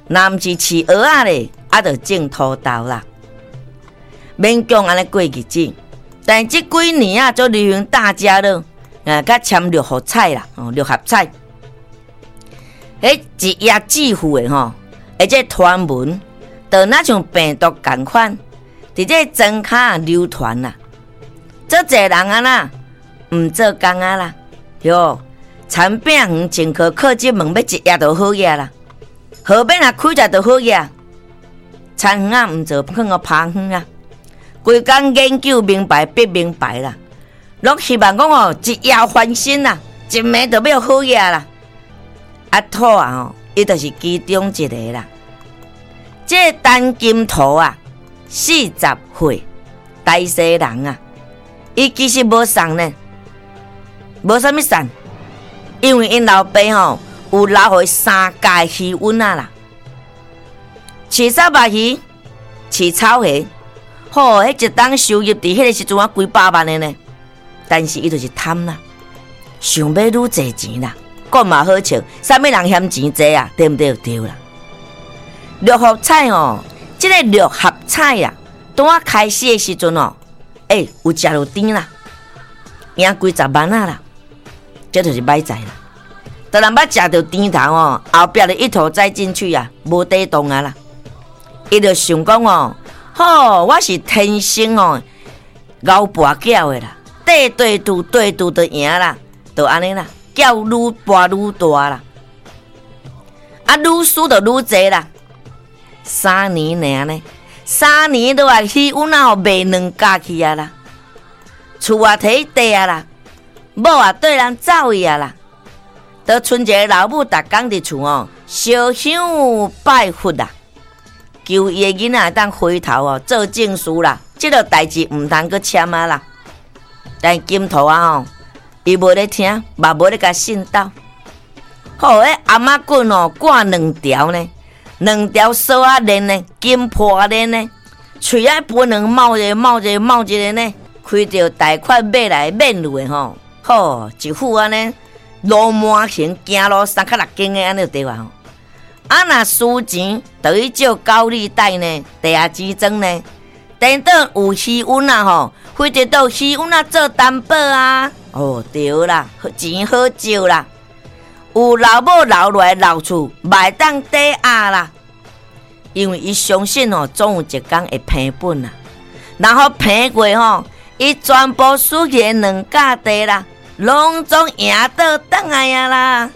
若毋是饲蚵仔咧，就种土豆啦。勉强安尼过日子，但这几年啊，就流行大家乐，甲签六合彩啦，六合彩。一夜致富的而且传闻，就那像病毒同款，伫这庄卡流传啦。做济人啊啦，毋做工啊啦，哟，产饼园前科考这门要一夜就好嘢啦，后边啊开着就好嘢，田园啊毋做放个趴园啊，规工研究明白逼明白啦，拢希望讲一夜翻身啦，一暝就要好嘢啦。土啊伊就是其中一个啦。这陈金图啊，40岁大西人啊，伊其实无送呢，无啥物送，因为因老爸有留予3家鱼温啊啦，饲沙巴鱼，饲草鱼，迄一档收入伫迄个时阵啊，几百万的呢。但是伊就是贪啦，想要愈侪钱啦。讲嘛好笑，啥物人嫌钱济啊？对毋对？对啦。六合彩这个六合彩啊，当我开始的时阵有食到甜啦，赢几十万啦，这就是歹在啦。当然捌食到甜头后壁的一头栽进去啊，无地动啊啦。伊就想讲我是天生牛跋筊的啦，对赌就赢啦，就安尼啦。叫愈博愈大啦，愈输就愈济啦。3年尔呢，3年都鱼有哪卖2家去啊啦，厝啊摕地啊啦，某啊对人走去啊啦，都剩一个老母，逐工伫厝烧香拜佛啦，求伊的囡仔当回头做正事啦，这个代志毋通去签啊啦。但金头啊伊无咧听，嘛无咧甲信道。迄阿妈棍挂2条呢，2条锁啊链呢，金破链呢，喙啊不能冒一个呢，开着贷款买来免路的一副安尼路满行，行路3脚6间的安尼对吧？若输钱，就去借高利贷呢，地下钱庄呢，等到有鱼温啊或者到鱼温啊做担保啊。对啦，钱好借啦，有老母留落来老厝，袂当抵押啦。因为伊相信总有一天会平本啦。然后平过伊全部输去2家地啦，拢总赢倒转来啊啦。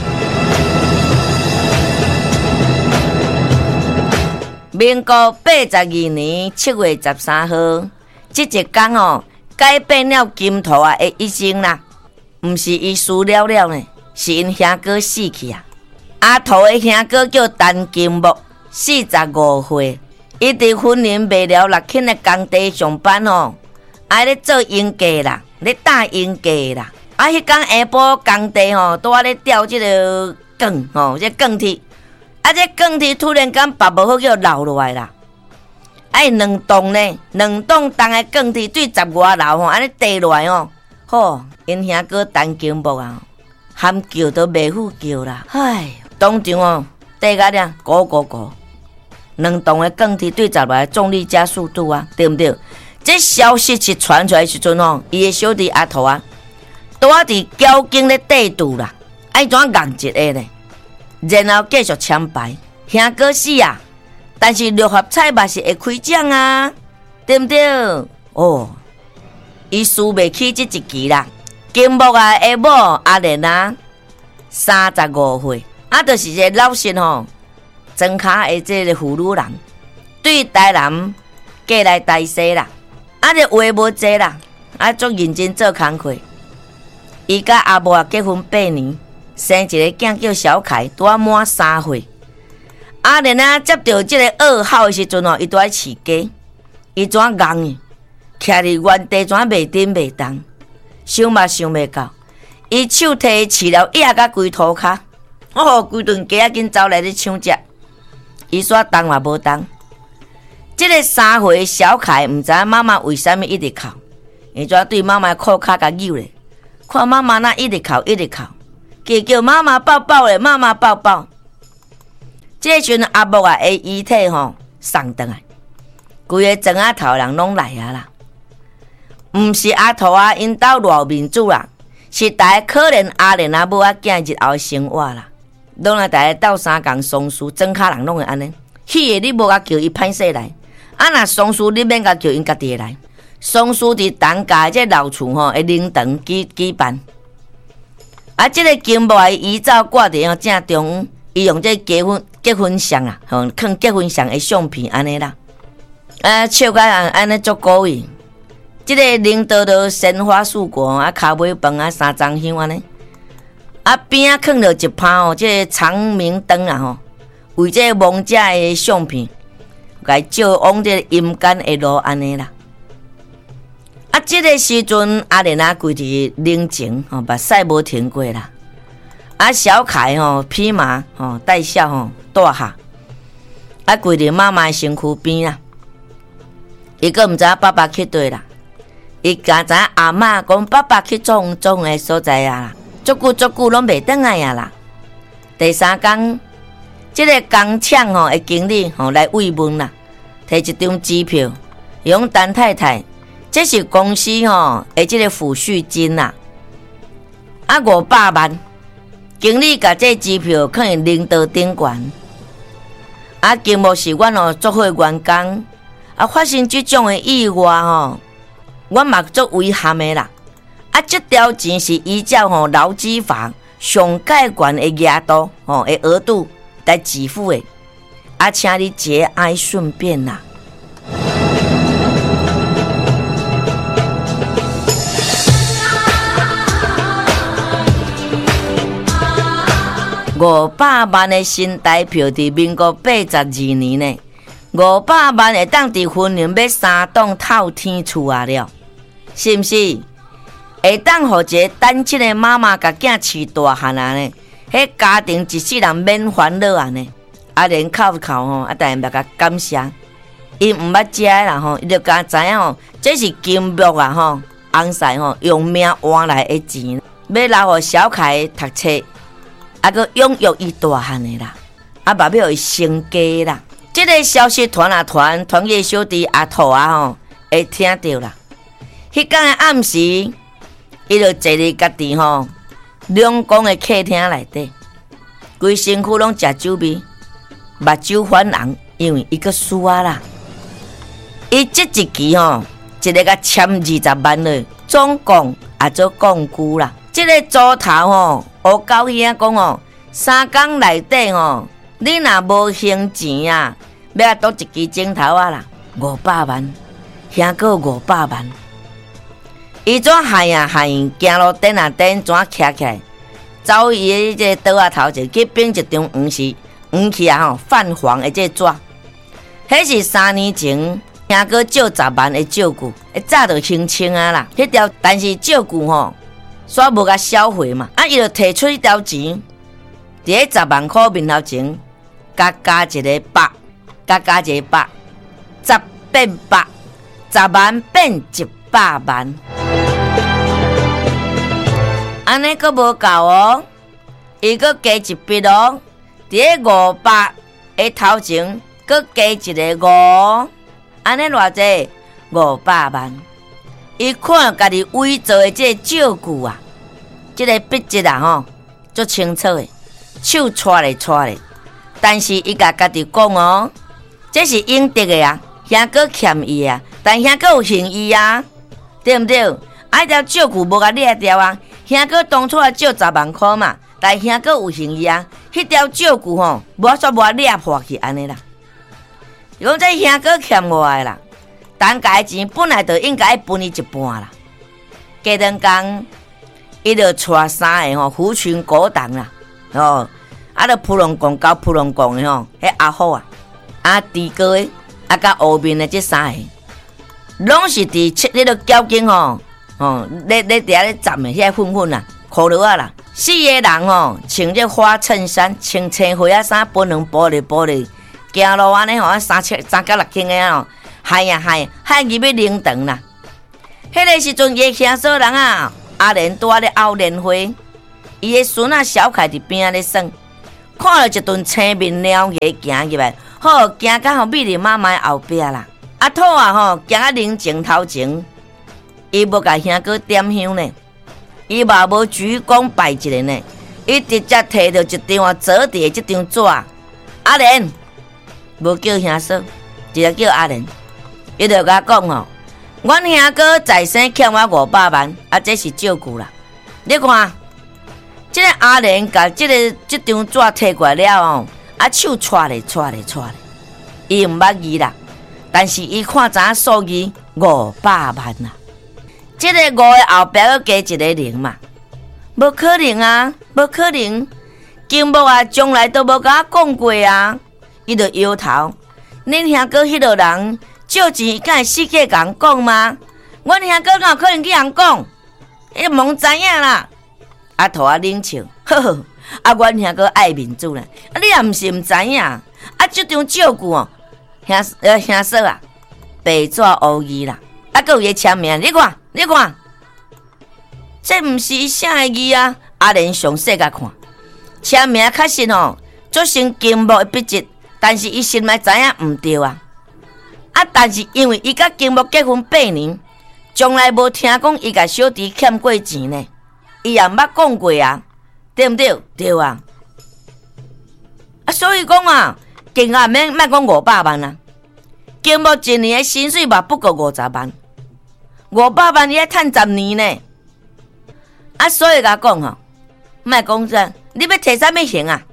民国82年7月13号，这一天改变了金头啊的一生啦，毋是伊死了了呢，是因兄哥死去啊。阿头的兄哥叫陈金木，45岁，伊伫婚姻卖了6轻的工地上班咧做营价啦，咧打营价啦。迄天下晡工地拄咧吊这个钢这钢铁，这钢铁突然间拔无好叫流落来啦。2栋呢，2栋重的钢铁对10外楼安尼地落来因兄哥陈金木啊，喊叫都袂赴叫啦。当场地甲俩咕，2栋的钢铁对10来重力加速度啊，对不对？这消息是传出来时阵伊的小弟阿头啊，拄啊伫交警咧地堵啦，怎硬一个呢？然后继续签牌，兄哥死啊！但是六合彩嘛是会开奖啊，对不对？伊输袂起这一期啦。金木啊，下某阿莲啊，35岁，就是一个老实庄卡的这个妇女人，对台南过来台西啦，这话无济啦，足认真做工课。伊甲阿母啊结婚8年，生一个囝叫小凯，拄啊满3岁。阿莲接到这个噩耗的时阵伊拄爱饲鸡，伊怎硬去，徛伫原地怎袂顶袂动，想嘛想袂到，伊手提饲了野甲规涂骹，规顿鸡仔紧走来咧抢食，伊煞动嘛无动。这个3岁的小凯毋知妈妈为什么一直哭，伊怎对妈妈裤骹甲扭咧，看妈妈那一直哭，叫妈妈抱抱咧，妈妈抱抱。 这个时阵阿木啊，的遗体送回来，规个庄仔头人拢来啊啦。毋是阿土啊，因兜偌民主啦，是大家可怜阿莲阿母啊，囝日后生活啦。拢来大家斗相共丧事，庄脚人拢会安尼。喜的你无甲叫伊歹势来，啊若丧事你免甲叫因家己来。丧事伫当家这老厝会灵堂举办。啊，这个金木的遗照挂伫正中央，伊用这结婚相啦，放结婚相的相片安尼啦。笑甲安尼足古意。这个灵道都鲜花素果啊，脚尾饭啊，三张香安尼。啊边啊放着一盘这个长明灯啊为这个亡者的相片，甲伊照往这个阴间的路安尼啦。啊，这个时阵阿莲啊跪伫灵前目屎无停过啦。啊，小凯披麻带孝带下，啊跪伫妈妈的身躯边啦。伊个毋知爸爸去对啦。伊敢知阿嬷讲爸爸去种的所在啊，足久拢袂转来啊啦。第三天，这个工厂的经理来慰问啦，摕一张支票，用陈太太，这是公司的这个抚恤金啦，啊500万。经理甲这支票放伫领导顶悬，啊金木是阮做伙员工，啊发生这种的意外我嘛足遗憾的啦！啊，这条钱是依照劳基法上界悬的额度的额度来支付的，啊，请你节哀顺变啦。500万的新台票伫民国82年呢，500万会当伫婚姻买3栋透天厝啊了。是毋是会当互一个单亲的妈妈甲囝饲大汉啊呢？迄家庭一世人免烦恼啊呢？啊，连靠啊，但也甲感谢。伊毋捌食啦伊就甲知影这是金木啊翁婿用命换来的钱，要留互小凯读册，啊个养育伊大汉的啦，啊嘛要伊生家啦。这个消息传去小弟阿土啊会听到啦。迄天的暗时，伊就坐伫家己两公的客厅内底，规身躯拢食酒味，目睭泛红，因为伊个输啊啦。伊这一期一个甲签20万了，总共也做讲句啦。这个组头黑狗兄讲3天内底你若无还钱啊，要倒一支钟头啊啦，500万，兄哥500万。伊怎害啊害，行路颠啊颠，怎徛起来，走伊这刀啊头前去编一张黄去啊泛黄的这纸，迄是3年前兄哥借10万的借据，早就清清啊啦。迄条但是借据煞无甲销毁嘛，啊伊就摕出迄条钱，伫10万块面头前，加一个8，加一个8，10变8，10万变100万。安尼阁无够伊阁加一笔伫500的头前，阁加一个5，安尼偌济500万。伊看家己伪造的这个借据啊，这个笔迹啊足清楚的，手搓咧，但是伊甲家己讲这是应得的啊，兄哥欠伊啊，但兄哥有还伊啊，对毋对？啊，条借据无甲掠掉啊，兄哥当初也借10万块嘛，但兄哥有还伊啊，迄条借据无煞无掠破去安尼啦。伊讲这兄哥欠我的啦，当家钱本来就应该分伊一半啦。过两天，伊就带3个狐群狗党啦，啊，就扑龙讲到扑龙讲的迄阿虎啊，猪哥的，甲后面的这3个，拢是伫迄个交警咧伫咧站的遐粉粉啦，裤落啊啦，4个人穿这花衬衫，穿青花啊衫，本两玻璃，行路安尼3到6斤的害入去灵堂啦。迄个时阵，伊兄嫂人啊，阿莲拄咧熬年会，伊的孙啊小凯伫边仔咧耍， 看到一顿青面鸟个行入来，好行到吼美丽妈妈后壁啦。阿土啊吼，行到灵前头前，伊无甲兄哥点香呢，伊嘛无鞠躬拜一个呢，伊直接摕到一张折伫的即张纸。阿莲无叫兄嫂，直接叫阿莲，伊就甲我讲吼，阮兄哥在生欠我500万，这是照顾啦。你看。这个阿莲甲这张纸摕过来了手搓咧，伊毋捌字啦，但是伊看知影数字500万啦。这个5的后壁要加一个0嘛，无可能啊，无可能。金木啊，从来都无甲我讲过啊。伊就摇头，恁兄哥迄落人借钱，敢会死计甲人讲吗？阮兄哥哪有可能去人讲？伊蒙知影啦。阿土啊冷笑，呵呵，阮兄哥爱面子啦，你也毋是毋知影，这张照顾兄嫂啊，白纸黑字啦，还有伊签名，你看，这毋是啥个字啊？阿莲详细甲看，签名确实足成金木的笔迹，但是伊心内知影毋对啊。但是因为伊甲金木结婚8年，从来无听讲伊甲小弟欠过钱呢。伊也毋捌讲过啊，对毋对？对啊。所以讲啊，金啊免讲500万啊，金木一年的薪水嘛不过50万，500万伊要趁10年呢。所以甲讲吼，莫讲啥，你要摕啥物行啊？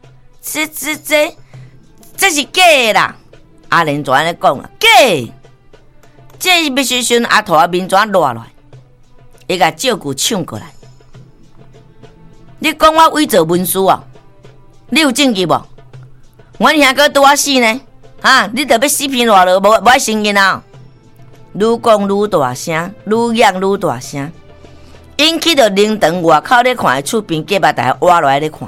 这是假的啦。阿莲怎安尼讲啊？假的。这必须顺阿土啊面纸落来，伊甲照顾抢过来。你讲我伪造文书啊？你有证据无？阮兄哥拄我死呢，你着要死片落落，无爱承认啊！愈讲愈大声，愈嚷愈大声，引起着灵堂外口咧看的厝边隔壁大家挖落来咧看。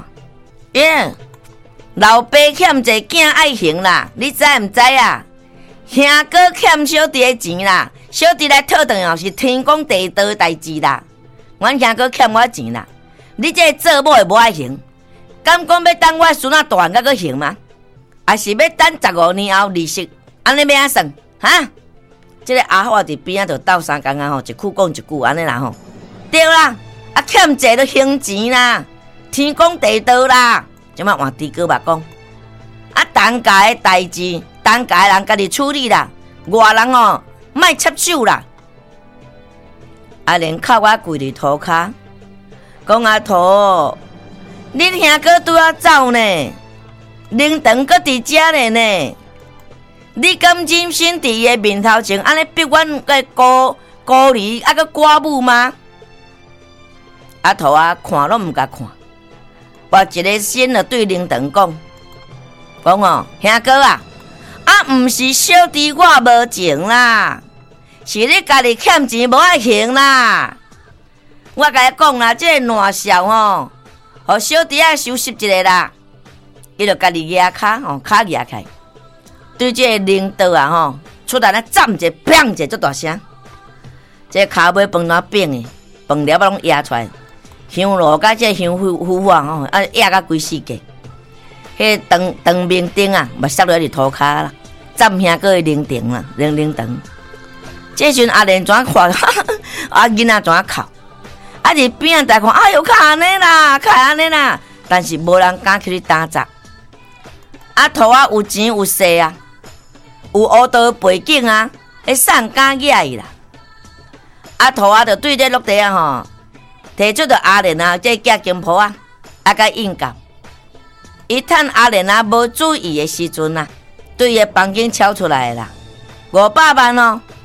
老爸欠一个囝爱行啦，你知毋知啊？兄哥欠小弟的钱啦，小弟来讨回是天公地道的代志啦。阮兄哥欠我钱啦。你这做某的无爱行，敢讲要等我孙仔大汉才去行吗？还是要等15年后利息？安尼要安算？这个阿华伫边仔就斗相共一句讲一句安尼啦吼。对啦，欠债就还钱啦，天公地道啦。即摆换猪哥嘛讲，当家的代志，当家的人家己处理啦，外人莫插手啦。阿莲靠我跪伫涂骹。讲阿土，恁兄哥拄仔走呢，灵堂搁伫遮咧呢。你敢忍心伫伊面头前安尼逼阮个孤儿个寡母吗？阿土啊，看拢毋甲看，跋一个心就对灵堂讲兄哥啊，毋是小弟我无情啦，是你家己欠钱无爱还啦。我甲你讲啦，这个烂少互小弟仔收拾一下啦。伊就家己压骹骹压开，对这个领导啊出来咧站者，砰者足大声。这骹尾饭糰饼的，饭粒拢压出来，香炉甲这香火压甲规世界。迄长明灯啊，嘛塞落去涂骹啦，站兄哥的灵堂啦，灵堂。这阵阿莲怎看？囡仔怎哭？伫边仔大看，哎哟，卡安尼啦，卡安尼啦，但是无人敢去打杂。土啊有钱有势啊，有黑道背景啊，会送敢惹伊啦。土啊就对这落地啊提出着阿莲啊，这嫁金婆啊，甲应告。伊趁阿莲啊无注意的时阵啊，对伊房间抄出来啦，500万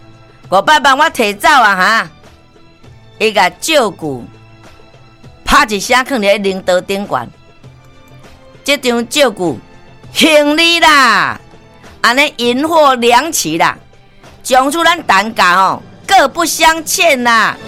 500万我摕走啊伊甲照顾，拍一声放伫领导顶悬。这张照顾行你啦，安尼引火两起啦，从此咱单家各不相欠啦。